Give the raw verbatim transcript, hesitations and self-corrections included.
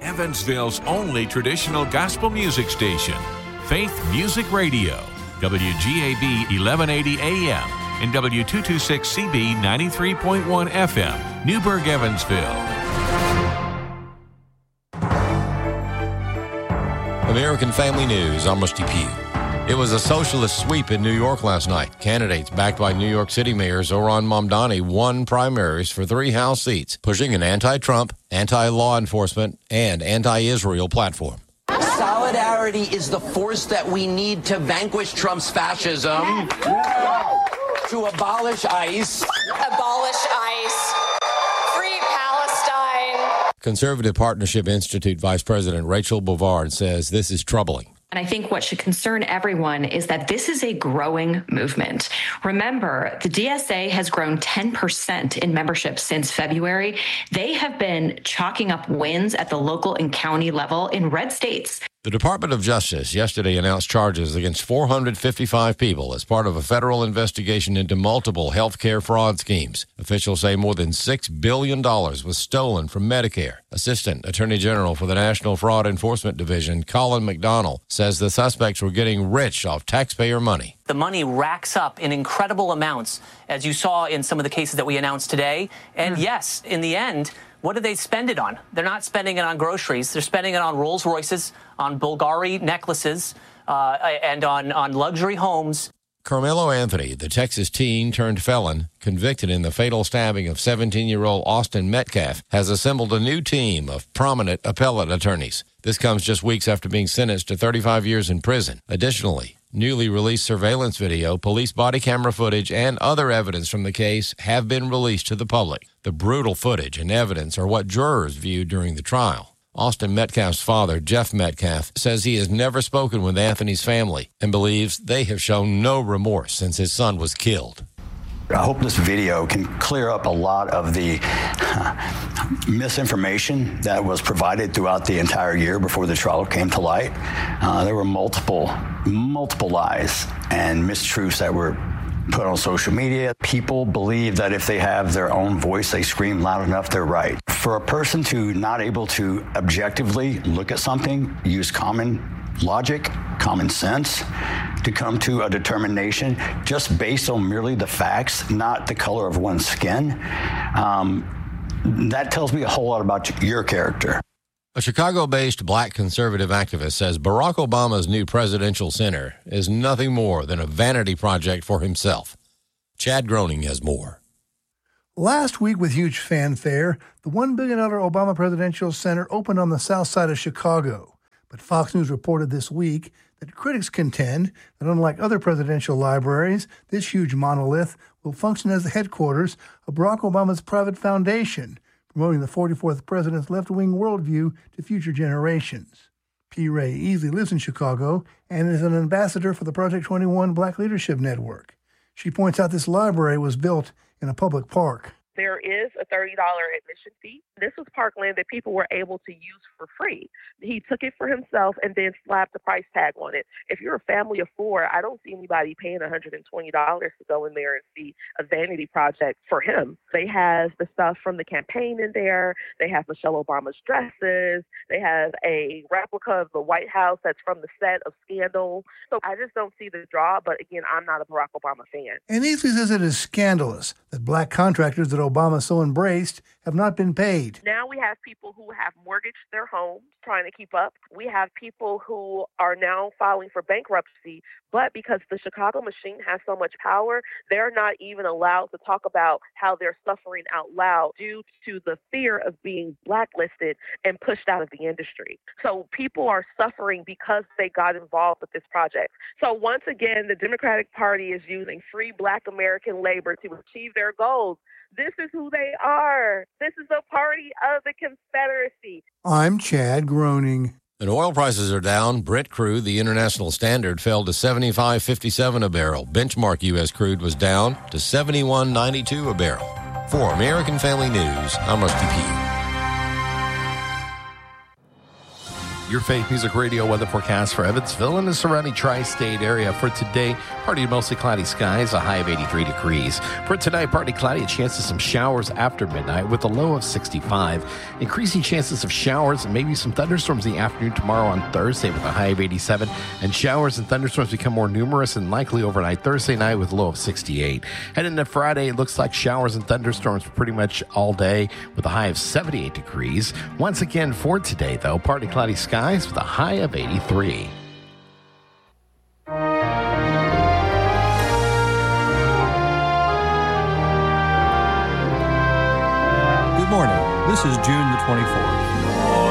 Evansville's only traditional gospel music station, Faith Music Radio, W G A B eleven eighty A M and W two twenty-six C B ninety-three point one F M, Newburgh, Evansville. American Family News, I'm Rusty Pugh. It was a socialist sweep in New York last night. Candidates backed by New York City Mayor Zohran Mamdani won primaries for three House seats, pushing an anti-Trump, anti-law enforcement, and anti-Israel platform. Solidarity is the force that we need to vanquish Trump's fascism, to abolish ICE. Abolish ICE. Free Palestine. Conservative Partnership Institute Vice President Rachel Bovard says this is troubling. And I think what should concern everyone is that this is a growing movement. Remember, the D S A has grown ten percent in membership since February. They have been chalking up wins at the local and county level in red states. The Department of Justice yesterday announced charges against four hundred fifty-five people as part of a federal investigation into multiple health care fraud schemes. Officials say more than six billion dollars was stolen from Medicare. Assistant Attorney General for the National Fraud Enforcement Division, Colin McDonnell, says the suspects were getting rich off taxpayer money. The money racks up in incredible amounts, as you saw in some of the cases that we announced today. And yes, in the end, what do they spend it on? They're not spending it on groceries. They're spending it on Rolls Royces, on Bulgari necklaces, uh, and on, on luxury homes. Carmelo Anthony, the Texas teen turned felon, convicted in the fatal stabbing of seventeen-year-old Austin Metcalf, has assembled a new team of prominent appellate attorneys. This comes just weeks after being sentenced to thirty-five years in prison. Additionally, newly released surveillance video, police body camera footage, and other evidence from the case have been released to the public. The brutal footage and evidence are what jurors viewed during the trial. Austin Metcalf's father, Jeff Metcalf, says he has never spoken with Anthony's family and believes they have shown no remorse since his son was killed. I hope this video can clear up a lot of the uh, misinformation that was provided throughout the entire year before the trial came to light. Uh, there were multiple, multiple lies and mistruths that were put on social media. People believe that if they have their own voice, they scream loud enough, they're right. For a person to not able to objectively look at something, use common logic, common sense, to come to a determination just based on merely the facts, not the color of one's skin, um, that tells me a whole lot about your character. A Chicago-based black conservative activist says Barack Obama's new presidential center is nothing more than a vanity project for himself. Chad Groening has more. Last week, with huge fanfare, the one billion dollars Obama Presidential Center opened on the south side of Chicago. But Fox News reported this week that critics contend that unlike other presidential libraries, this huge monolith will function as the headquarters of Barack Obama's private foundation, promoting the forty-fourth president's left-wing worldview to future generations. P. Ray Easley lives in Chicago and is an ambassador for the Project twenty-one Black Leadership Network. She points out this library was built in a public park. There is a thirty dollars admission fee. This was parkland that people were able to use for free. He took it for himself and then slapped the price tag on it. If you're a family of four, I don't see anybody paying one hundred twenty dollars to go in there and see a vanity project for him. They have the stuff from the campaign in there. They have Michelle Obama's dresses. They have a replica of the White House that's from the set of Scandal. So I just don't see the draw. But again, I'm not a Barack Obama fan. And Easley says it is scandalous that black contractors that Obama so embraced have not been paid. Now we have people who have mortgaged their homes trying to keep up. We have people who are now filing for bankruptcy, but because the Chicago machine has so much power, they're not even allowed to talk about how they're suffering out loud due to the fear of being blacklisted and pushed out of the industry. So people are suffering because they got involved with this project. So once again, the Democratic Party is using free Black American labor to achieve their goals. This is who they are. This is a party of the Confederacy. I'm Chad Groening. And oil prices are down. Brent crude, the international standard, fell to seventy-five fifty-seven a barrel. Benchmark U S crude was down to seventy-one ninety-two a barrel. For American Family News, I'm Rusty Pugh. Your Faith Music Radio weather forecast for Evansville and the surrounding tri-state area. For today, partly to mostly cloudy skies, a high of eighty-three degrees. For tonight, partly cloudy, a chance of some showers after midnight with a low of sixty-five. Increasing chances of showers and maybe some thunderstorms in the afternoon tomorrow on Thursday with a high of eighty-seven. And showers and thunderstorms become more numerous and likely overnight Thursday night with a low of sixty-eight. Heading into Friday, it looks like showers and thunderstorms pretty much all day with a high of seventy-eight degrees. Once again, for today, though, partly cloudy skies with a high of eighty-three. Good morning. This is June the twenty-fourth.